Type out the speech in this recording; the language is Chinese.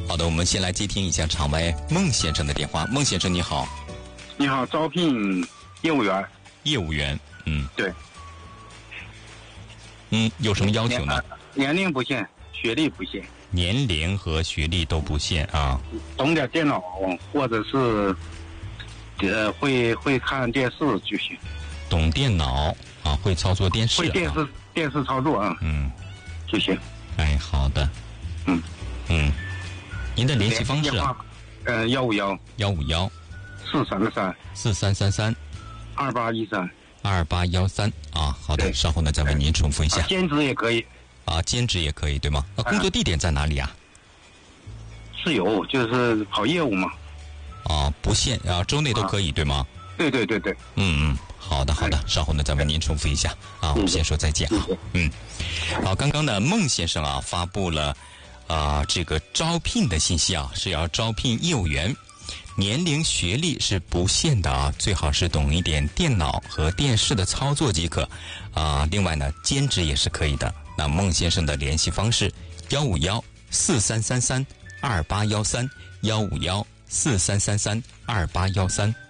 好的，我们先来接听一下场外孟先生的电话。孟先生你好。 你好，招聘业务员。 业务员， 对。 有什么要求呢？ 年龄不限，学历不限。 年龄和学历都不限啊。 懂点电脑或者是会看电视就行。 懂电脑啊，会操作电视。 会电视操作啊。就行。 哎，好的。您的联系方式啊 ？151 433 2813 啊。好的，稍后呢再为您重复一下。 兼职也可以。 兼职也可以对吗？工作地点在哪里啊？ 是有，就是跑业务嘛。 不限周内都可以对吗？ 对。 好的，稍后呢再为您重复一下我们先说再见啊。好，刚刚呢孟先生发布了这个招聘的信息是要招聘业务员，年龄学历是不限的最好是懂一点电脑和电视的操作即可另外呢兼职也是可以的。那孟先生的联系方式151 4333 2813 151 4333 2813